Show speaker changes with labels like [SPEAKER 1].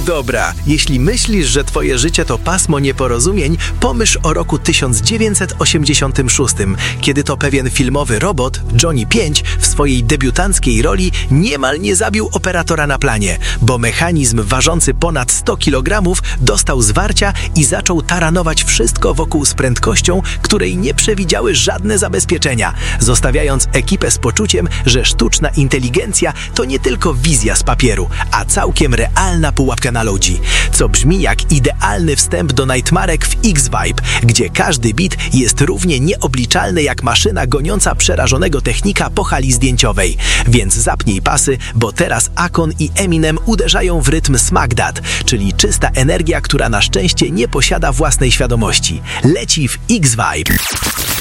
[SPEAKER 1] Dobra, jeśli myślisz, że twoje życie to pasmo nieporozumień, pomyśl o roku 1986, kiedy to pewien filmowy robot, Johnny 5, w swojej debiutanckiej roli niemal nie zabił operatora na planie, bo mechanizm ważący ponad 100 kg dostał zwarcia i zaczął taranować wszystko wokół z prędkością, której nie przewidziały żadne zabezpieczenia, zostawiając ekipę z poczuciem, że sztuczna inteligencja to nie tylko wizja z papieru, a całkiem realna pułapka na ludzi, co brzmi jak idealny wstęp do nightmarek w X-Vibe, gdzie każdy bit jest równie nieobliczalny jak maszyna goniąca przerażonego technika po hali zdjęciowej. Więc zapnij pasy, bo teraz Akon i Eminem uderzają w rytm Smack That, czyli czysta energia, która na szczęście nie posiada własnej świadomości. Leci w X-Vibe.